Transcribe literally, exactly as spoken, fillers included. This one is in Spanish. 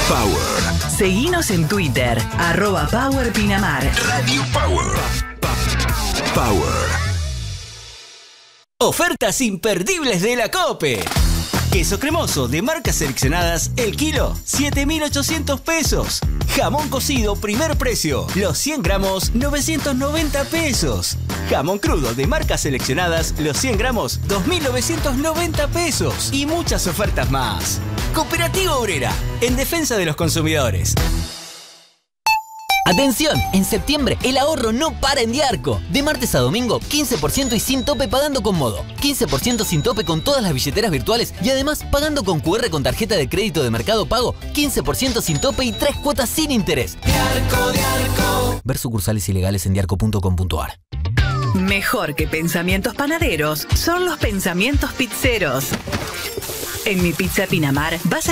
Power. Seguinos en Twitter, arroba Power Pinamar. Radio Power. Power. Ofertas imperdibles de la COPE. Queso cremoso de marcas seleccionadas, el kilo, siete mil ochocientos pesos. Jamón cocido, primer precio, los cien gramos, novecientos noventa pesos. Jamón crudo de marcas seleccionadas, los cien gramos, dos mil novecientos noventa pesos. Y muchas ofertas más. Cooperativa Obrera, en defensa de los consumidores. Atención, en septiembre el ahorro no para en Diarco. De martes a domingo, quince por ciento y sin tope pagando con Modo. quince por ciento sin tope con todas las billeteras virtuales y además pagando con cu erre con tarjeta de crédito de Mercado Pago. quince por ciento sin tope y tres cuotas sin interés. Diarco, Diarco. Ver sucursales ilegales en diarco punto com punto ar. Mejor que pensamientos panaderos son los pensamientos pizzeros. En Mi Pizza Pinamar vas a